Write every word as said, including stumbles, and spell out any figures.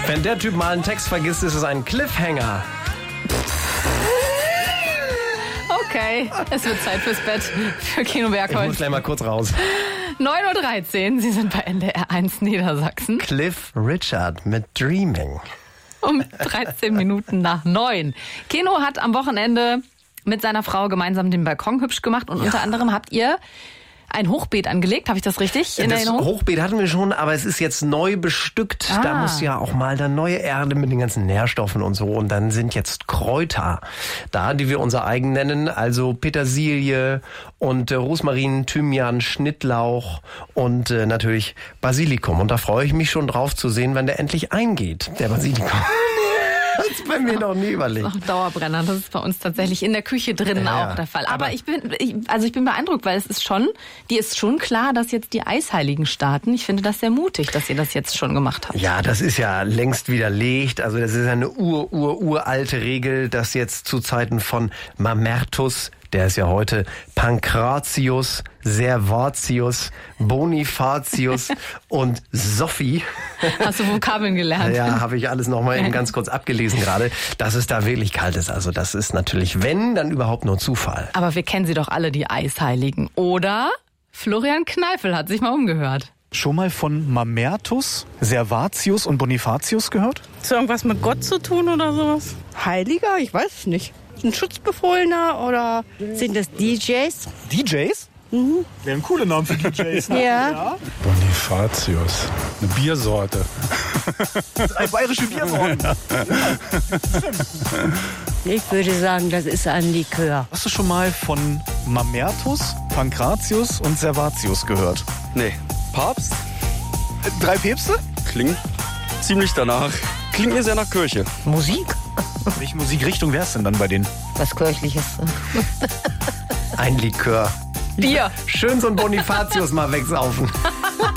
Wenn der Typ mal einen Text vergisst, ist es ein Cliffhanger. Okay, es wird Zeit fürs Bett für Keno Ich Bergholz. muss gleich mal kurz raus. neun Uhr dreizehn, Sie sind bei N D R eins Niedersachsen. Cliff Richard mit Dreaming. Um dreizehn Minuten nach neun. Keno hat am Wochenende mit seiner Frau gemeinsam den Balkon hübsch gemacht und ja. unter anderem habt ihr ein Hochbeet angelegt. Habe ich das richtig in das Erinnerung? Hochbeet hatten wir schon, aber es ist jetzt neu bestückt. Ah. Da muss ja auch mal dann neue Erde mit den ganzen Nährstoffen und so. Und dann sind jetzt Kräuter da, die wir unser eigen nennen. Also Petersilie und äh, Rosmarin, Thymian, Schnittlauch und äh, natürlich Basilikum. Und da freue ich mich schon drauf zu sehen, wann der endlich eingeht, der Basilikum. Das ist bei mir noch nie überlegt. Das ist auch Dauerbrenner. Das ist bei uns tatsächlich in der Küche drin ja, auch der Fall. Aber, aber ich bin, ich, also ich bin beeindruckt, weil es ist schon, dir ist schon klar, dass jetzt die Eisheiligen starten. Ich finde das sehr mutig, dass ihr das jetzt schon gemacht habt. Ja, das ist ja längst widerlegt. Also das ist eine ur, ur, uralte Regel, dass jetzt zu Zeiten von Mamertus, der ist ja heute Pankratius, Servatius, Bonifatius und Sophie. Hast du Vokabeln gelernt? Ja, habe ich alles nochmal eben ganz kurz abgelesen gerade, dass es da wirklich kalt ist. Also das ist natürlich, wenn, dann überhaupt nur Zufall. Aber wir kennen sie doch alle, die Eisheiligen. Oder Florian Kneifel hat sich mal umgehört. Schon mal von Mamertus, Servatius und Bonifatius gehört? Ist irgendwas mit Gott zu tun oder sowas? Heiliger? Ich weiß es nicht. Ein Schutzbefohlener oder sind das D Js? D Js? Mhm. Wäre ein cooler Name für D Js. Ja. ja. Bonifatius, eine Biersorte. Eine bayerische Biersorte. Ich würde sagen, das ist ein Likör. Hast du schon mal von Mamertus, Pankratius und Servatius gehört? Nee. Papst? Drei Päpste? Klingt ziemlich danach. Klingt mir sehr nach Kirche. Musik? Welche Musikrichtung wär's denn dann bei denen? Was Kirchliches. Ein Likör. Bier. Schön so ein Bonifatius mal wegsaufen.